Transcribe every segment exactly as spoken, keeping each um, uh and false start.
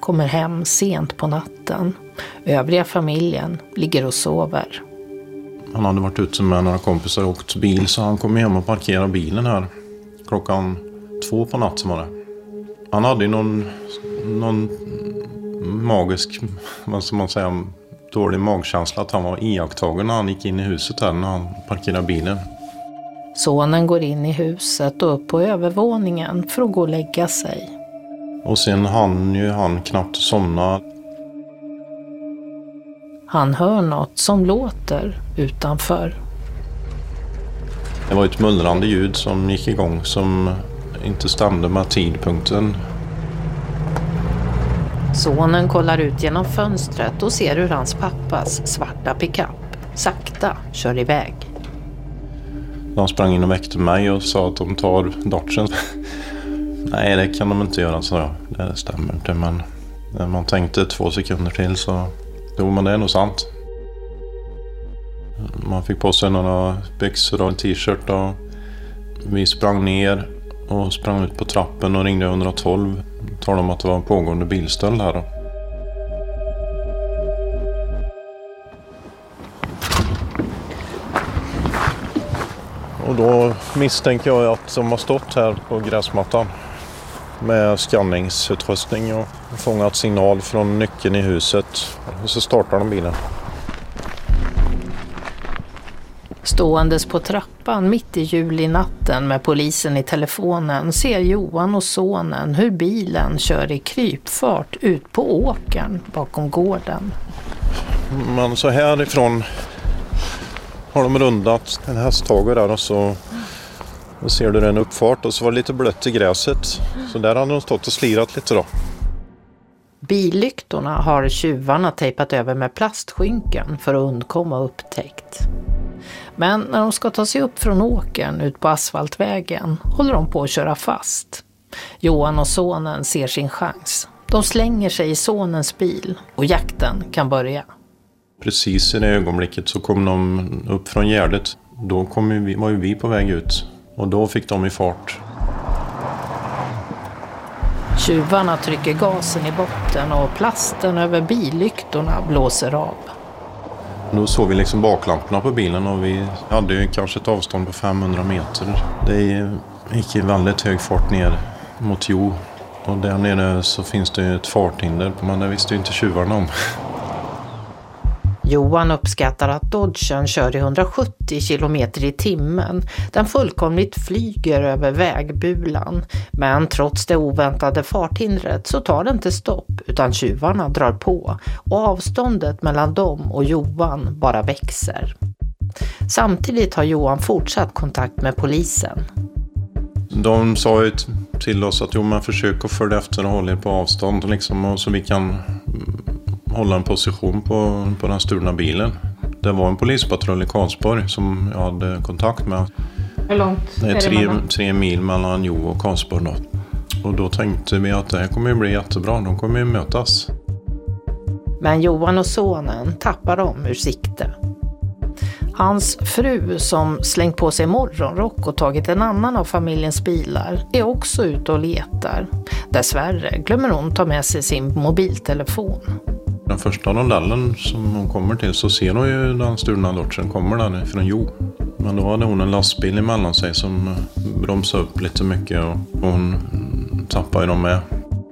kommer hem sent på natten. Övriga familjen ligger och sover. Han hade varit ute med några kompisar och åkt bil, så han kom hem och parkerade bilen här klockan två på natten var det. Han hade ju någon, någon magisk, vad ska man säga, dålig magkänsla att han var iakttagen när han gick in i huset här när han parkerade bilen. Sonen går in i huset och upp på övervåningen för att gå och lägga sig. Och sen hann ju han knappt somna. Han hör något som låter utanför. Det var ett mullrande ljud som gick igång som inte stämde med tidpunkten. Sonen kollar ut genom fönstret och ser hur hans pappas svarta pickup sakta kör iväg. De sprang in och väckte mig och sa att de tar Dodgen. Nej, det kan de inte göra, så jag. Det stämmer inte, men när man tänkte två sekunder till så jo, men det är nog sant. Man fick på sig några byxor och en t-shirt och vi sprang ner och sprang ut på trappen och ringde ett ett två. Talade om att det var en pågående bilstöld här. Och då misstänker jag att de har stått här på gräsmattan med skanningsutrustning och fångat signal från nyckeln i huset. Och så startar de bilen. Ståendes på trappan mitt i julinatten med polisen i telefonen ser Johan och sonen hur bilen kör i krypfart ut på åkern bakom gården. Men så härifrån har de rundat en hästhage där och så och ser du en uppfart och så var det lite blött i gräset. Så där hade de stått och slirat lite då. Billyktorna har tjuvarna tejpat över med plastskynken för att undkomma upptäckt. Men när de ska ta sig upp från åkern ut på asfaltvägen håller de på att köra fast. Johan och sonen ser sin chans. De slänger sig i sonens bil och jakten kan börja. Precis i det ögonblicket så kom de upp från gärdet. Då kom vi, var ju vi på väg ut och då fick de i fart. Tjuvarna trycker gasen i botten och plasten över billyktorna blåser av. Då såg vi liksom baklamporna på bilen och vi hade ju kanske ett avstånd på femhundra meter. Det gick i väldigt hög fart ner mot Jo. Och där nere så finns det ju ett farthinder, men det visste ju inte tjuvarna om. Johan uppskattar att Dodgen kör i hundrasjuttio kilometer i timmen. Den fullkomligt flyger över vägbulan. Men trots det oväntade farthindret så tar den inte stopp utan tjuvarna drar på. Och avståndet mellan dem och Johan bara växer. Samtidigt har Johan fortsatt kontakt med polisen. De sa ju till oss att jo, man försöker följa efter och hålla er på avstånd liksom, och så vi kan hålla en position på, på den stulna bilen. Det var en polispatrull i Karlsborg som jag hade kontakt med. Hur långt det är, är tre, det tre mil mellan Jo och Karlsborg då. Och då tänkte vi att det här kommer ju bli jättebra, de kommer ju mötas. Men Johan och sonen tappar dem ur sikte. Hans fru som slängt på sig morgonrock och tagit en annan av familjens bilar är också ute och letar. Dessvärre glömmer hon ta med sig sin mobiltelefon. Den första rondellen som hon kommer till så ser hon ju den stulna Dodgen kommer där från Jo. Men då hade hon en lastbil emellan sig som bromsade upp lite mycket och hon tappade ju dem med.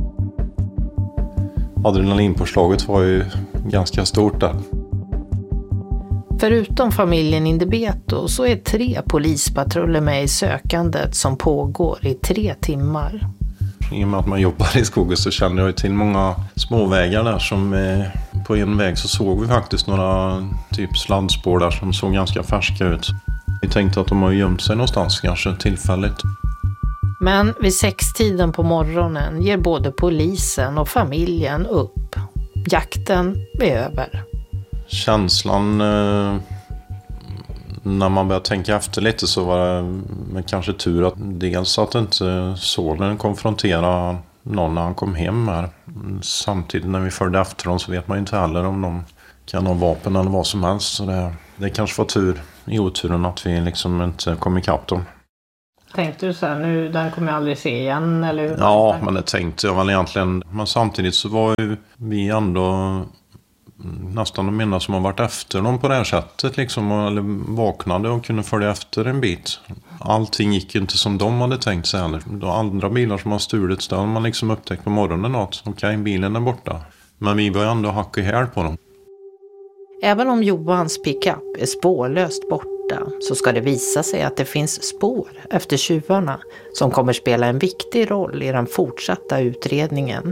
Adrenalinpåslaget var ju ganska stort där. Förutom familjen Indebeto så är tre polispatruller med i sökandet som pågår i tre timmar. I och med att man jobbar i skogen så känner jag till många småvägar där som eh, på en väg så såg vi faktiskt några typ sladdspår där som såg ganska färska ut. Vi tänkte att de har gömt sig någonstans kanske tillfälligt. Men vid sextiden på morgonen ger både polisen och familjen upp. Jakten är över. Känslan eh, när man börjar tänka efter lite så var det med kanske tur att dels att inte sonen konfronterade någon när han kom hem här. Samtidigt när vi följde efter dem så vet man ju inte heller om de kan ha vapen eller vad som helst. Så det, det kanske var tur i oturen att vi liksom inte kom ikapp dem. Tänkte du så här, nu den kommer jag aldrig se igen? Eller hur? Ja, men det tänkte jag väl egentligen. Men samtidigt så var ju vi ändå nästan de enda som har varit efter dem på det här sättet. Liksom, eller vaknade och kunde följa efter en bit. Allting gick ju inte som de hade tänkt sig heller. De andra bilar som har stulits, där har man liksom upptäckt på morgonen att okej, okay, bilen är borta. Men vi var ju ändå hack i häl på dem. Även om Johans pickup är spårlöst borta så ska det visa sig att det finns spår efter tjuvarna som kommer spela en viktig roll i den fortsatta utredningen.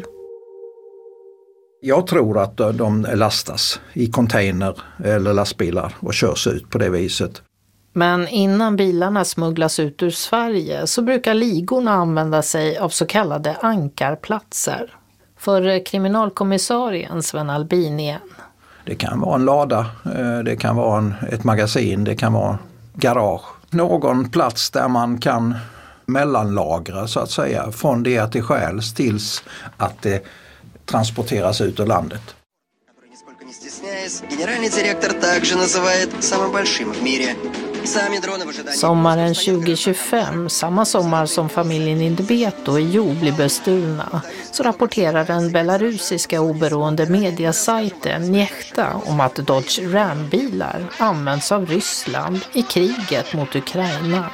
Jag tror att de lastas i container eller lastbilar och körs ut på det viset. Men innan bilarna smugglas ut ur Sverige så brukar ligorna använda sig av så kallade ankarplatser. För kriminalkommissarien Sven Albin igen. Det kan vara en lada, det kan vara en, ett magasin, det kan vara garage. Någon plats där man kan mellanlagra så att säga från det att det stjäls tills att det transporteras ut ur landet. Sommaren tjugo tjugofem, samma sommar som familjen Indebeto i Jo blir bestulna, så rapporterar den belarusiska oberoende mediasajten Njechta om att Dodge Ram-bilar används av Ryssland i kriget mot Ukraina.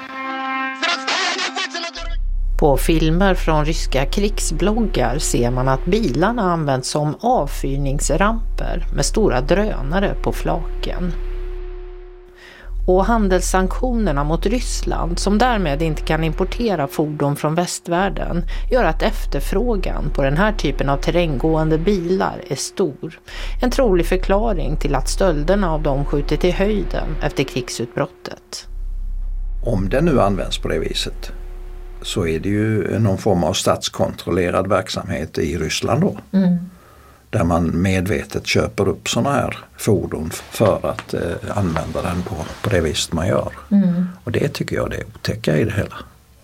På filmer från ryska krigsbloggar ser man att bilarna används som avfyrningsramper med stora drönare på flaken. Och handelssanktionerna mot Ryssland, som därmed inte kan importera fordon från västvärlden, gör att efterfrågan på den här typen av terränggående bilar är stor. En trolig förklaring till att stölderna av dem skjutit i höjden efter krigsutbrottet. Om det nu används på det viset så är det ju någon form av statskontrollerad verksamhet i Ryssland då. Mm. Där man medvetet köper upp sådana här fordon för att eh, använda den på, på det viset man gör. Mm. Och det tycker jag det är otäcka i det hela.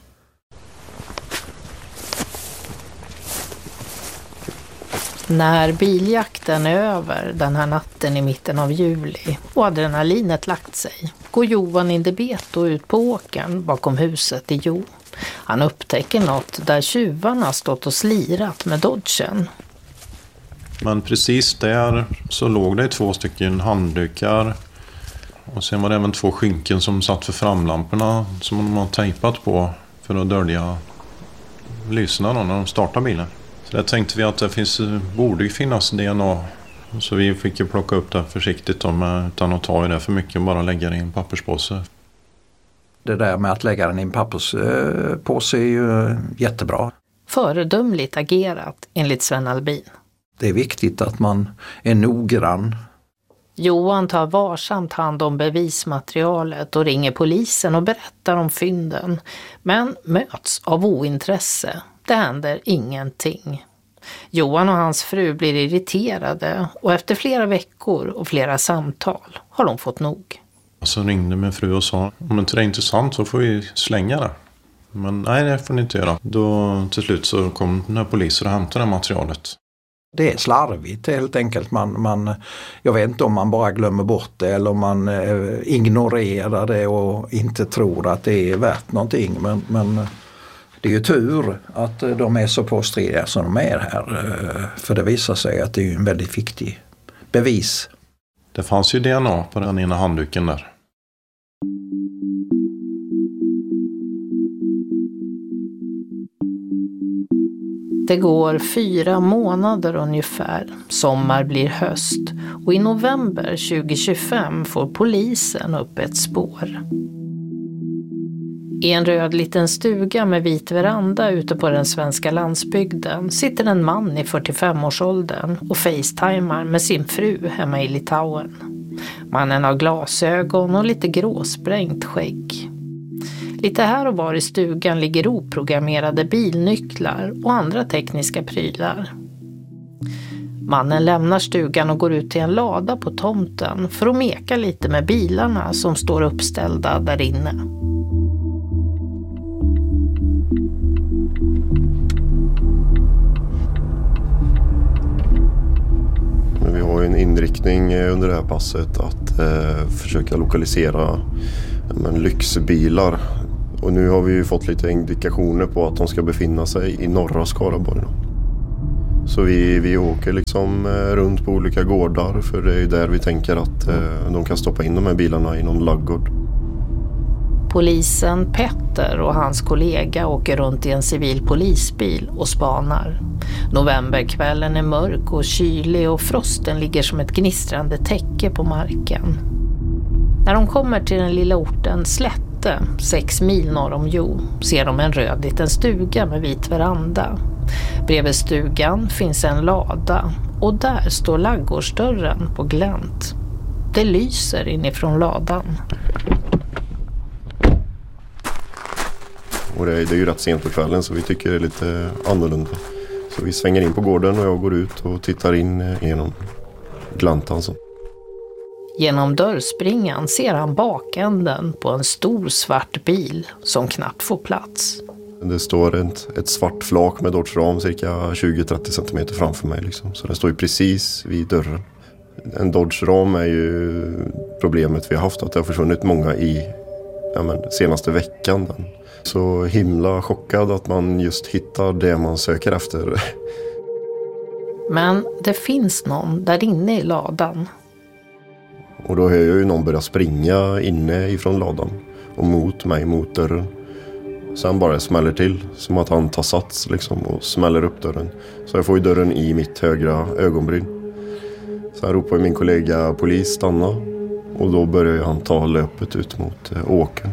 När biljakten är över den här natten i mitten av juli och adrenalinet lagt sig går Johan Indebeto ut på åkern bakom huset i Jo. Han upptäcker något där tjuvarna stått och slirat med Dodgen. Men precis där så låg det två stycken handdukar och sen var det även två skynken som satt för framlamporna som de har tejpat på för att dölja lyserna då när de startar bilen. Så där tänkte vi att det finns, borde finnas D N A, så vi fick ju plocka upp det försiktigt då, med, utan att ta i det för mycket och bara lägga det i en papperspåse. Det där med att lägga den i en papperspåse är ju jättebra. Föredömligt agerat enligt Sven Albin. Det är viktigt att man är noggrann. Johan tar varsamt hand om bevismaterialet och ringer polisen och berättar om fynden. Men möts av ointresse. Det händer ingenting. Johan och hans fru blir irriterade och efter flera veckor och flera samtal har de fått nog. Så ringde min fru och sa, om inte det är intressant så får vi slänga det. Men nej, det får ni inte göra. Då till slut så kom den här polisen och hämtade det materialet. Det är slarvigt helt enkelt. Man, man, jag vet inte om man bara glömmer bort det eller om man eh, ignorerar det och inte tror att det är värt någonting. Men, men det är ju tur att de är så påstridiga som de är här. För det visar sig att det är en väldigt viktig bevis. Det fanns ju D N A på den ena handduken där. Det går fyra månader ungefär. Sommar blir höst och i november tjugo tjugofem får polisen upp ett spår. I en röd liten stuga med vit veranda ute på den svenska landsbygden sitter en man i fyrtiofem-årsåldern och facetimar med sin fru hemma i Litauen. Mannen har glasögon och lite gråsprängt skägg. Lite här och var i stugan ligger oprogrammerade bilnycklar och andra tekniska prylar. Mannen lämnar stugan och går ut till en lada på tomten för att meka lite med bilarna som står uppställda där inne. Vi har en inriktning under det här passet att eh, försöka lokalisera men, lyxbilar Och nu har vi ju fått lite indikationer på att de ska befinna sig i norra Skaraborg. Så vi, vi åker liksom runt på olika gårdar, för det är ju där vi tänker att eh, de kan stoppa in de här bilarna i någon laggård. Polisen Petter och hans kollega åker runt i en civil polisbil och spanar. Novemberkvällen är mörk och kylig och frosten ligger som ett gnistrande täcke på marken. När de kommer till den lilla orten Slätte, sex mil norr om Jo, ser de en röd liten stuga med vit veranda. Bredvid stugan finns en lada och där står laggårdsdörren på glänt. Det lyser inifrån ladan. Och det är, det är ju rätt sent på kvällen, så vi tycker det är lite annorlunda. Så vi svänger in på gården och jag går ut och tittar in genom gläntan. Så. Genom dörrspringan ser han bakänden på en stor svart bil som knappt får plats. Det står ett, ett svart flak med Dodge Ram cirka tjugo till trettio centimeter framför mig. Liksom. Så den står ju precis vid dörren. En Dodge Ram är ju problemet vi har haft, att det har försvunnit många i ja, men, senaste veckan. Så himla chockad att man just hittar det man söker efter. Men det finns någon där inne i ladan. Och då hör jag ju någon börja springa inne ifrån ladan och mot mig, mot dörren. Sen bara smäller till, som att han tar sats liksom och smäller upp dörren. Så jag får ju dörren i mitt högra ögonbryn. Sen ropar min kollega polis stanna, och då börjar han ta löpet ut mot åkern.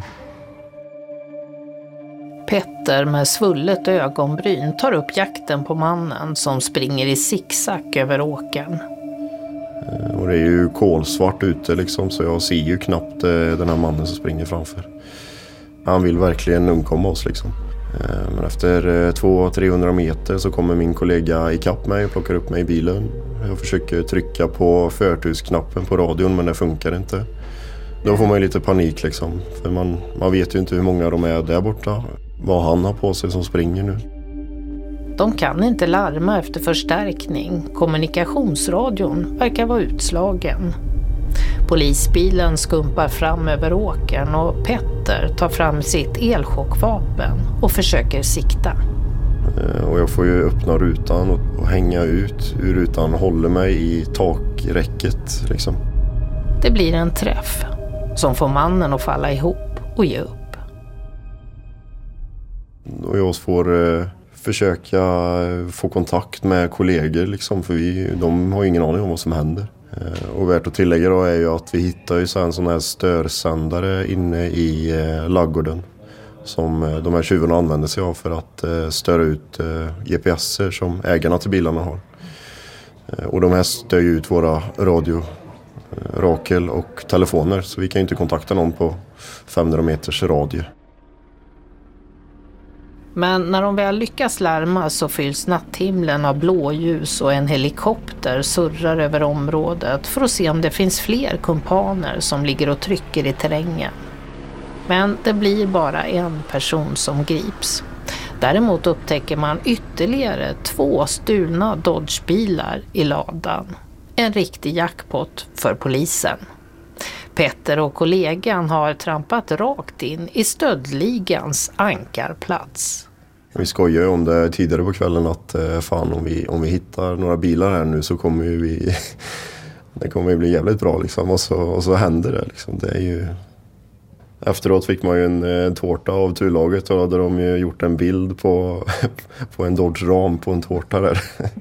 Petter med svullet ögonbryn tar upp jakten på mannen som springer i zigzag över åkern. Och det är ju kolsvart ute liksom, så jag ser ju knappt den här mannen som springer framför. Han vill verkligen undkomma oss liksom. Men efter två till trehundra meter så kommer min kollega ikapp mig och plockar upp mig i bilen. Jag försöker trycka på förtursknappen på radion, men det funkar inte. Då får man ju lite panik liksom, för man, man vet ju inte hur många de är där borta. Vad han har på sig som springer nu. De kan inte larma efter förstärkning. Kommunikationsradion verkar vara utslagen. Polisbilen skumpar fram över åkern och Petter tar fram sitt elchockvapen och försöker sikta. Och jag får ju öppna rutan och, och hänga ut ur rutan och håller mig i takräcket liksom. Det blir en träff som får mannen att falla ihop och ge upp. Och jag får eh, försöka få kontakt med kollegor liksom, för vi, de har ingen aning om vad som händer. Eh, och värt att tillägga då är ju att vi hittar ju så en sån här störsändare inne i eh, laggården som eh, de här tjuvarna använder sig av för att eh, störa ut eh, G P S-er som ägarna till bilarna har. Eh, och de här stör ju ut våra radio, eh, rakel och telefoner, så vi kan ju inte kontakta någon på femhundra meters radie. Men när de väl lyckas larma så fylls natthimlen av blåljus och en helikopter surrar över området för att se om det finns fler kumpaner som ligger och trycker i terrängen. Men det blir bara en person som grips. Däremot upptäcker man ytterligare två stulna Dodge-bilar i ladan. En riktig jackpot för polisen. Petter och kollegan har trampat rakt in i stöldligans ankarplats. Vi skojar om det tidigare på kvällen att fan, om vi, om vi hittar några bilar här nu så kommer vi det kommer ju bli jävligt bra liksom, och så, och så händer det liksom. Det är ju... Efteråt fick man ju en, en tårta av turlaget, och då hade de ju gjort en bild på, på en Dodge Ram på en tårta där.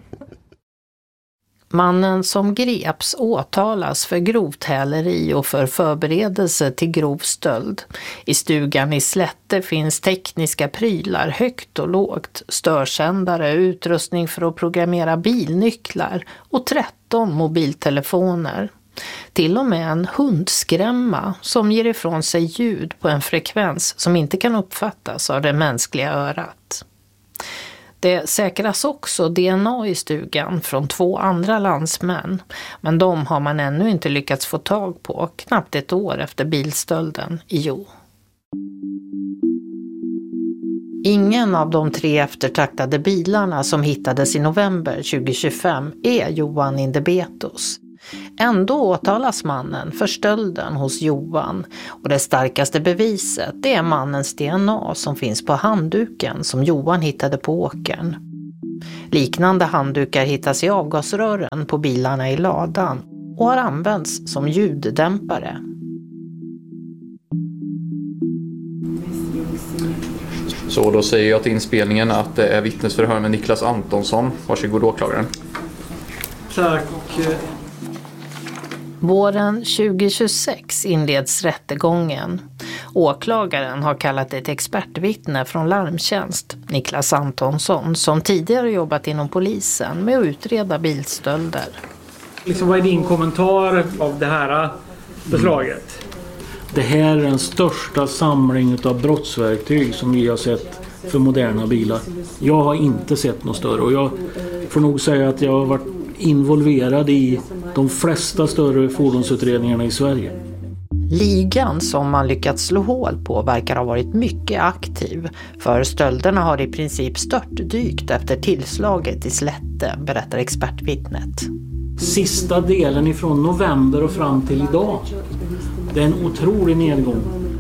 Mannen som greps åtalas för grovt häleri och för förberedelse till grov stöld. I stugan i Slätte finns tekniska prylar högt och lågt, störsändare, utrustning för att programmera bilnycklar och tretton mobiltelefoner. Till och med en hundskrämma som ger ifrån sig ljud på en frekvens som inte kan uppfattas av det mänskliga örat. Det säkras också D N A i stugan från två andra landsmän, men de har man ännu inte lyckats få tag på knappt ett år efter bilstölden i Jo. Ingen av de tre eftertraktade bilarna som hittades i november tjugohundratjugofem är Johan Indebetos. Ändå åtalas mannen för stölden hos Johan och det starkaste beviset det är mannens D N A som finns på handduken som Johan hittade på åkern. Liknande handdukar hittas i avgasrören på bilarna i ladan och har använts som ljuddämpare. Så då säger jag till inspelningen att det är vittnesförhör med Niklas Antonsson. Varsågod åklagaren. Tack. Våren tjugohundratjugosex inleds rättegången. Åklagaren har kallat ett expertvittne från larmtjänst, Niklas Antonsson, som tidigare jobbat inom polisen med att utreda bilstölder. Liksom, vad är din kommentar av det här beslaget? Det här är den största samling av brottsverktyg som vi har sett för moderna bilar. Jag har inte sett något större och jag får nog säga att jag har varit involverad i de flesta större fordonsutredningarna i Sverige. Ligan som man lyckats slå hål på verkar ha varit mycket aktiv, för stölderna har i princip störtdykt efter tillslaget i Slätte, berättar expertvittnet. Sista delen ifrån november och fram till idag. Det är en otrolig nedgång.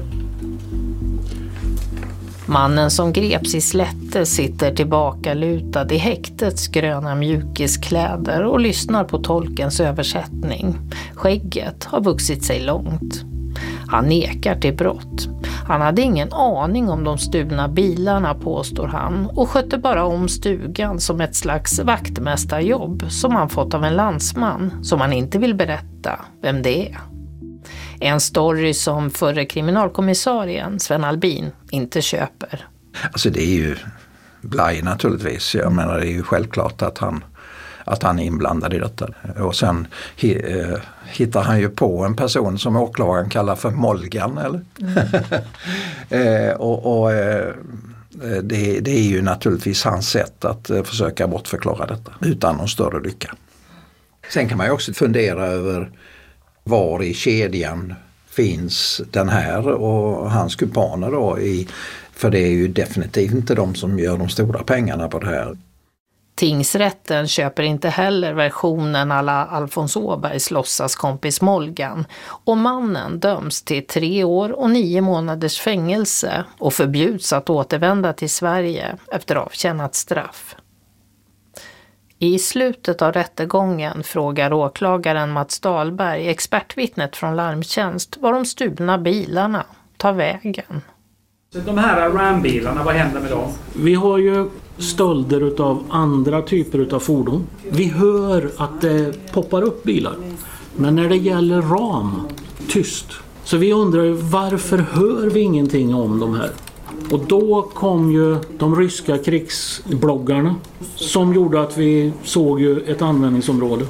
Mannen som greps i Slätte sitter tillbaka lutad i häktets gröna mjukiskläder och lyssnar på tolkens översättning. Skägget har vuxit sig långt. Han nekar till brott. Han hade ingen aning om de stulna bilarna, påstår han, och skötte bara om stugan som ett slags vaktmästarjobb som han fått av en landsman som han inte vill berätta vem det är. En story som förre kriminalkommissarien Sven Albin inte köper. Alltså det är ju blaj naturligtvis. Jag menar det är ju självklart att han, att han är inblandad i detta. Och sen he, eh, hittar han ju på en person som åklagaren kallar för Molgan. Eller? Mm. eh, och och eh, det, det är ju naturligtvis hans sätt att eh, försöka bortförklara detta utan någon större lycka. Sen kan man ju också fundera över var i kedjan finns den här och hans kumpaner då i, för det är ju definitivt inte de som gör de stora pengarna på det här. Tingsrätten köper inte heller versionen alla Alfons Åbergs låtsaskompis Molgan och mannen döms till tre år och nio månaders fängelse och förbjuds att återvända till Sverige efter avtjänat straff. I slutet av rättegången frågar åklagaren Mats Dahlberg, expertvittnet från larmtjänst, var de stulna bilarna tar vägen. De här Ram-bilarna, vad händer med dem? Vi har ju stölder av andra typer av fordon. Vi hör att det poppar upp bilar. Men när det gäller Ram, tyst. Så vi undrar ju varför hör vi ingenting om de här? Och då kom ju de ryska krigsbloggarna som gjorde att vi såg ju ett användningsområde.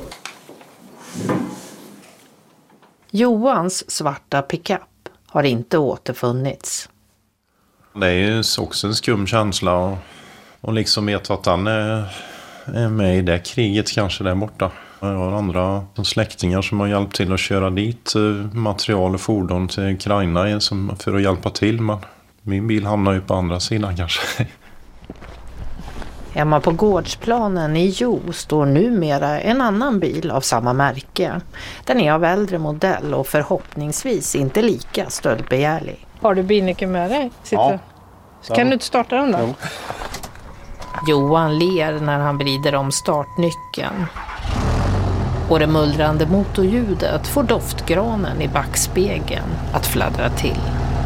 Johans svarta pickup har inte återfunnits. Det är ju också en skum känsla och, och liksom veta att han är, är med i det kriget kanske där borta. Jag har andra släktingar som har hjälpt till att köra dit material och fordon till Ukraina för att hjälpa till, men min bil hamnar ju på andra sidan kanske. Hemma på gårdsplanen i Jo står numera en annan bil av samma märke. Den är av äldre modell och förhoppningsvis inte lika stöldbegärlig. Har du bilnyckeln med dig? Sitter. Ja. Kan du inte starta den då? Jo. Johan ler när han vrider om startnyckeln. Och det mullrande motorljudet får doftgranen i backspegeln att fladdra till.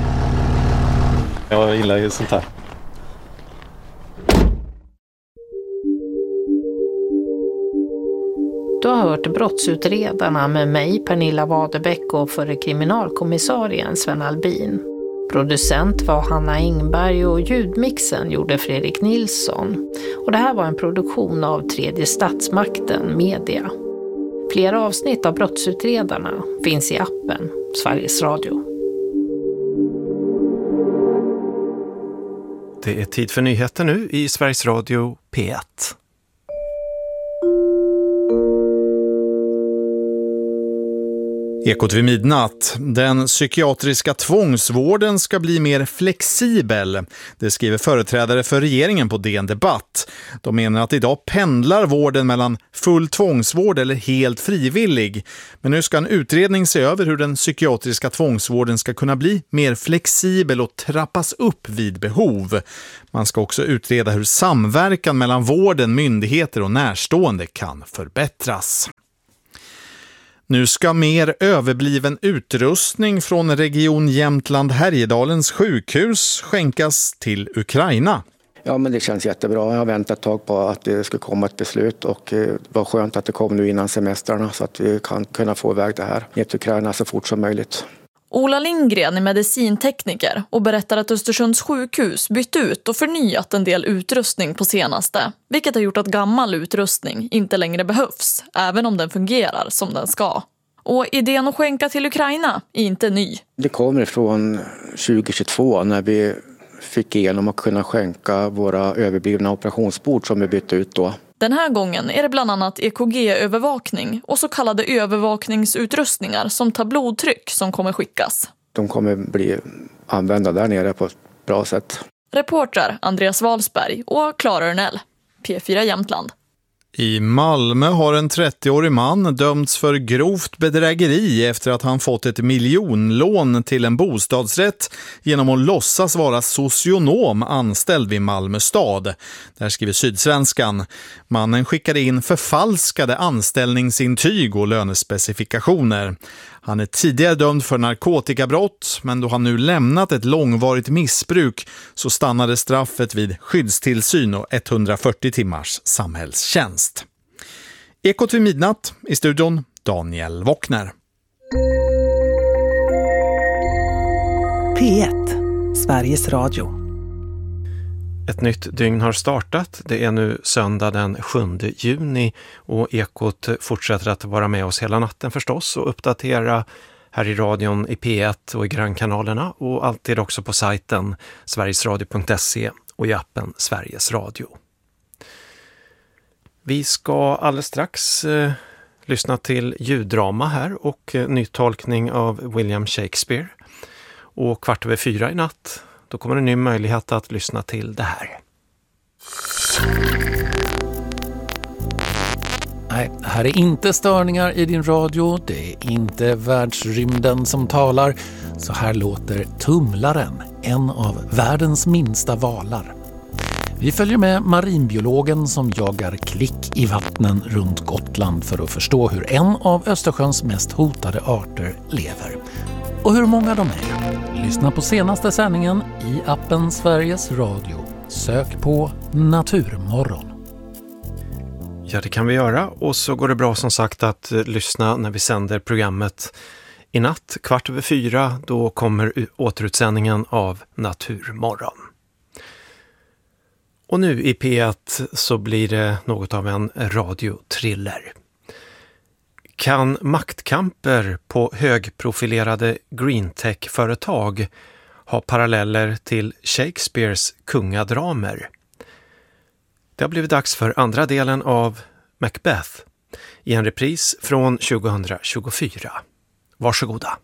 Jag gillar ju sånt här. Du har hört brottsutredarna med mig, Pernilla Wadebeck, och förre kriminalkommissarien Sven Albin. Producent var Hanna Engberg och ljudmixen gjorde Fredrik Nilsson. Och det här var en produktion av Tredje Statsmakten Media. Flera avsnitt av brottsutredarna finns i appen Sveriges Radio. Det är tid för nyheter nu i Sveriges Radio P ett. Ekot vid midnatt. Den psykiatriska tvångsvården ska bli mer flexibel. Det skriver företrädare för regeringen på D N Debatt. De menar att idag pendlar vården mellan full tvångsvård eller helt frivillig. Men nu ska en utredning se över hur den psykiatriska tvångsvården ska kunna bli mer flexibel och trappas upp vid behov. Man ska också utreda hur samverkan mellan vården, myndigheter och närstående kan förbättras. Nu ska mer överbliven utrustning från Region Jämtland Härjedalens sjukhus skänkas till Ukraina. Ja, men det känns jättebra. Jag har väntat ett tag på att det skulle komma ett beslut och det var skönt att det kom nu innan semestrarna så att vi kan kunna få iväg det här ner till Ukraina så fort som möjligt. Ola Lindgren är medicintekniker och berättar att Östersunds sjukhus bytt ut och förnyat en del utrustning på senaste, vilket har gjort att gammal utrustning inte längre behövs, även om den fungerar som den ska. Och idén att skänka till Ukraina är inte ny. Det kommer från tjugo tjugotvå när vi fick igenom att kunna skänka våra överblivna operationsbord som vi bytte ut då. Den här gången är det bland annat E K G-övervakning och så kallade övervakningsutrustningar som tar blodtryck som kommer skickas. De kommer bli använda där nere på ett bra sätt. Reporter Andreas Walsberg och Klara Örnell, P fyra Jämtland. I Malmö har en trettioårig man dömts för grovt bedrägeri efter att han fått ett miljonlån till en bostadsrätt genom att låtsas vara socionom anställd vid Malmö stad. Där skriver Sydsvenskan. Mannen skickade in förfalskade anställningsintyg och lönespecifikationer. Han är tidigare dömd för narkotikabrott, men då han nu lämnat ett långvarigt missbruk så stannade straffet vid skyddstillsyn och etthundrafyrtio timmars samhällstjänst. Ekot vid midnatt, i studion Daniel Wockner. P ett, Sveriges Radio. Ett nytt dygn har startat. Det är nu söndag den sjunde juni och Ekot fortsätter att vara med oss hela natten förstås och uppdatera här i radion i P ett och i grannkanalerna och alltid också på sajten sverigesradio punkt se och i appen Sveriges Radio. Vi ska alldeles strax eh, lyssna till ljuddrama här och eh, nytolkning av William Shakespeare. Och kvart över fyra i natt, då kommer en ny möjlighet att lyssna till det här. Nej, här är inte störningar i din radio. Det är inte världsrymden som talar. Så här låter tumlaren, en av världens minsta valar. Vi följer med marinbiologen som jagar klick i vattnen runt Gotland för att förstå hur en av Östersjöns mest hotade arter lever. Och hur många de är. Lyssna på senaste sändningen i appen Sveriges Radio. Sök på Naturmorgon. Ja, det kan vi göra. Och så går det bra som sagt att lyssna när vi sänder programmet i natt. Kvart över fyra, då kommer återutsändningen av Naturmorgon. Och nu i P ett så blir det något av en radiotriller. Kan maktkamper på högprofilerade greentech-företag ha paralleller till Shakespeares kungadramer? Det har blivit dags för andra delen av Macbeth i en repris från tjugohundratjugofyra. Varsågoda.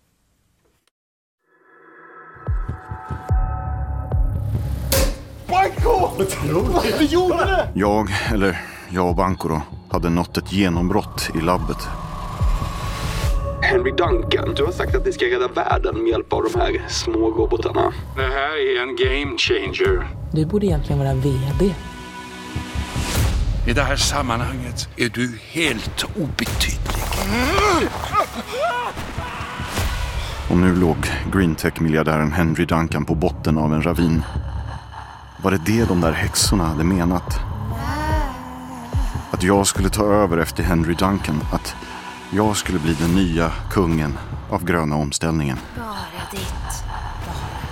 Banco! Vi gjorde det! Jag, eller jag och Banco då, hade nått ett genombrott i labbet. Henry Duncan, du har sagt att ni ska rädda världen med hjälp av de här små robotarna. Det här är en game changer. Du borde egentligen vara vd. I det här sammanhanget är du helt obetydlig. Och nu låg greentech-miljardären Henry Duncan på botten av en ravin. Var det det de där häxorna hade menat? Att jag skulle ta över efter Henry Duncan, att jag skulle bli den nya kungen av gröna omställningen. Bara ditt, bara